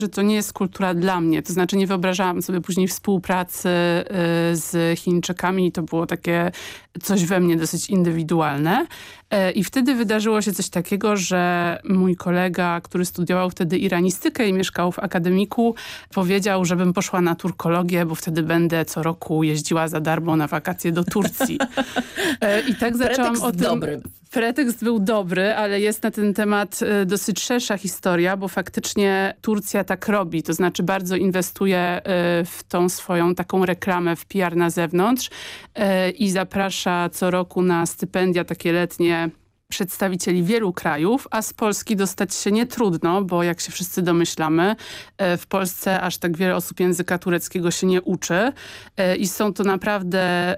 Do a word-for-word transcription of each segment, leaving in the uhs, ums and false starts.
że to nie jest kultura dla mnie. To znaczy nie wyobrażałam sobie później współpracy y, z Chińczykami i to było takie coś we mnie dosyć indywidualne. Y, I wtedy wydarzyło się coś takiego, że mój kolega, który studiował wtedy iranistykę i mieszkał w akademiku, powiedział, żebym poszła na turkologię, bo wtedy będę co roku jeździła za darmo na wakacje do Turcji. Y, I tak zaczęłam Pretekst o tym... dobry. Pretekst był dobry, ale jest na ten temat y, dosyć szersza historia, bo faktycznie Turcja tak robi. To znaczy bardzo inwestuje y, w tą swoją taką reklamę, w P R na zewnątrz y, i zaprasza co roku na stypendia takie letnie przedstawicieli wielu krajów, a z Polski dostać się nie trudno, bo jak się wszyscy domyślamy, w Polsce aż tak wiele osób języka tureckiego się nie uczy i są to naprawdę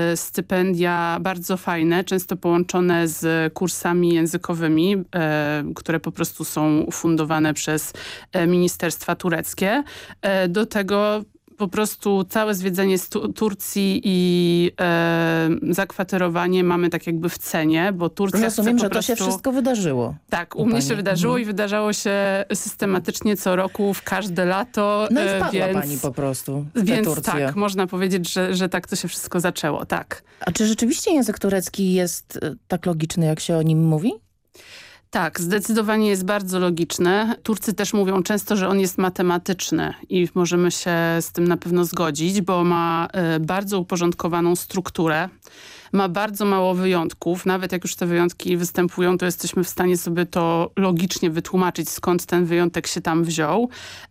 stypendia bardzo fajne, często połączone z kursami językowymi, które po prostu są ufundowane przez ministerstwa tureckie. Do tego po prostu całe zwiedzenie Turcji i e, zakwaterowanie mamy tak jakby w cenie, bo Turcja Rozumiem, chce po że prostu... to się wszystko wydarzyło. Tak, u, u mnie pani. się wydarzyło mhm. i wydarzało się systematycznie co roku, w każde lato. No i wpadła więc, pani po prostu w tę Więc Turcję. tak, można powiedzieć, że, że tak to się wszystko zaczęło, tak. A czy rzeczywiście język turecki jest tak logiczny, jak się o nim mówi? Tak, zdecydowanie jest bardzo logiczny. Turcy też mówią często, że on jest matematyczny i możemy się z tym na pewno zgodzić, bo ma y, bardzo uporządkowaną strukturę. Ma bardzo mało wyjątków. Nawet jak już te wyjątki występują, to jesteśmy w stanie sobie to logicznie wytłumaczyć, skąd ten wyjątek się tam wziął.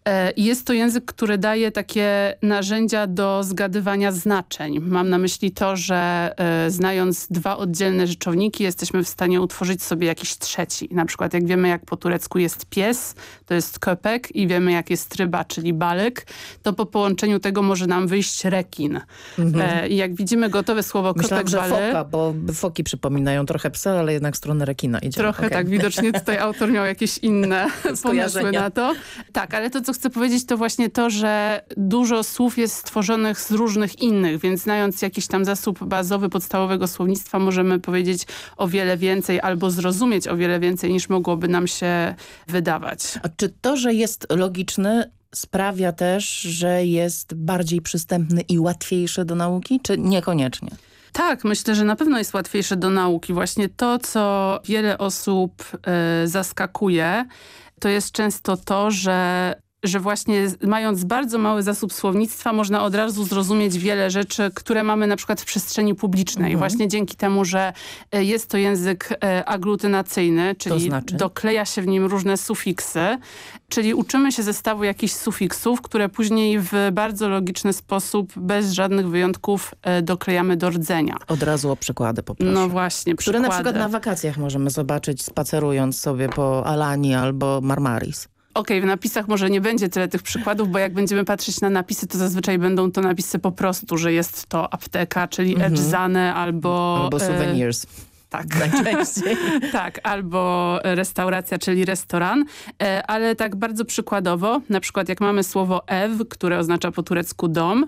I jest to język, który daje takie narzędzia do zgadywania znaczeń. Mam na myśli to, że znając dwa oddzielne rzeczowniki, jesteśmy w stanie utworzyć sobie jakiś trzeci. Na przykład jak wiemy, jak po turecku jest pies, to jest köpek i wiemy, jak jest ryba, czyli balyk, to po połączeniu tego może nam wyjść rekin. Mhm. I jak widzimy gotowe słowo köpek, balyk, foka, bo foki przypominają trochę psa, ale jednak w stronę rekina idzie. Trochę okay. Tak, widocznie tutaj autor miał jakieś inne pomysły na to. Tak, ale to, co chcę powiedzieć, to właśnie to, że dużo słów jest stworzonych z różnych innych, więc znając jakiś tam zasób bazowy podstawowego słownictwa, możemy powiedzieć o wiele więcej albo zrozumieć o wiele więcej, niż mogłoby nam się wydawać. A czy to, że jest logiczny, sprawia też, że jest bardziej przystępny i łatwiejszy do nauki, czy niekoniecznie? Tak, myślę, że na pewno jest łatwiejsze do nauki. Właśnie to, co wiele osób y, zaskakuje, to jest często to, że że właśnie mając bardzo mały zasób słownictwa można od razu zrozumieć wiele rzeczy, które mamy na przykład w przestrzeni publicznej. Mhm. Właśnie dzięki temu, że jest to język aglutynacyjny, czyli to znaczy? dokleja się w nim różne sufiksy, czyli uczymy się zestawu jakichś sufiksów, które później w bardzo logiczny sposób, bez żadnych wyjątków doklejamy do rdzenia. Od razu o przykłady poproszę. No właśnie, Które przykłady. na przykład na wakacjach możemy zobaczyć, spacerując sobie po Alanii albo Marmaris. Okej, okay, w napisach może nie będzie tyle tych przykładów, bo jak będziemy patrzeć na napisy, to zazwyczaj będą to napisy po prostu, że jest to apteka, czyli mm-hmm. eczane albo... Albo souvenirs. E Tak, najczęściej. Tak, albo restauracja, czyli restoran, ale tak bardzo przykładowo, na przykład jak mamy słowo ew, które oznacza po turecku dom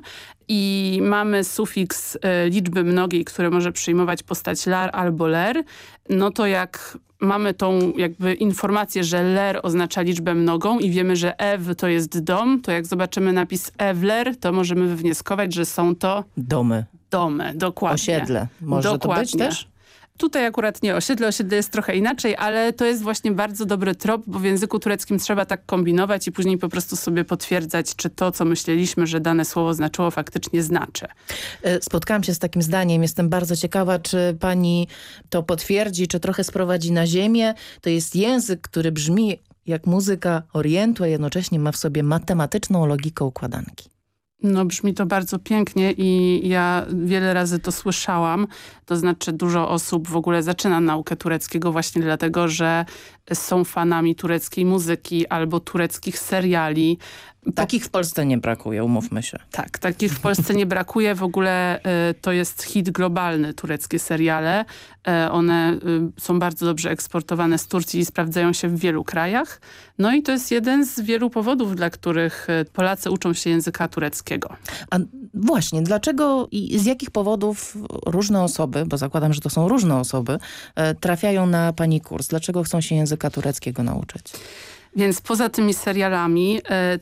i mamy sufiks liczby mnogiej, które może przyjmować postać lar albo ler, no to jak mamy tą jakby informację, że ler oznacza liczbę mnogą i wiemy, że ew to jest dom, to jak zobaczymy napis ewler, to możemy wywnioskować, że są to domy. Domy, dokładnie. Osiedle. Może dokładnie. To być też? Tutaj akurat nie osiedle, osiedle jest trochę inaczej, ale to jest właśnie bardzo dobry trop, bo w języku tureckim trzeba tak kombinować i później po prostu sobie potwierdzać, czy to, co myśleliśmy, że dane słowo znaczyło, faktycznie znaczy. Spotkałam się z takim zdaniem. Jestem bardzo ciekawa, czy pani to potwierdzi, czy trochę sprowadzi na ziemię. To jest język, który brzmi jak muzyka Orientu, a jednocześnie ma w sobie matematyczną logikę układanki. No brzmi to bardzo pięknie i ja wiele razy to słyszałam. To znaczy dużo osób w ogóle zaczyna naukę tureckiego właśnie dlatego, że są fanami tureckiej muzyki albo tureckich seriali. Takich w Polsce nie brakuje, umówmy się. Tak, takich w Polsce nie brakuje. W ogóle y, to jest hit globalny, tureckie seriale. Y, one y, są bardzo dobrze eksportowane z Turcji i sprawdzają się w wielu krajach. No i to jest jeden z wielu powodów, dla których y, Polacy uczą się języka tureckiego. A właśnie, dlaczego i z jakich powodów różne osoby, bo zakładam, że to są różne osoby, y, trafiają na pani kurs? Dlaczego chcą się języka tureckiego nauczyć? Więc poza tymi serialami